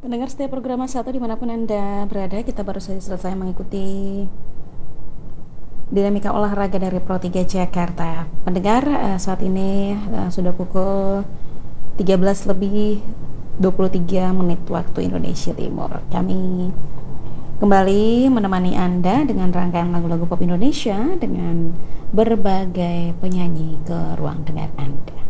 Pendengar setiap program satu dimanapun Anda berada, kita baru saja selesai mengikuti dinamika olahraga dari Pro 3 Jakarta. Pendengar, saat ini sudah pukul 13 lebih 23 menit waktu Indonesia Timur. Kami kembali menemani Anda dengan rangkaian lagu-lagu pop Indonesia dengan berbagai penyanyi ke ruang dengar Anda.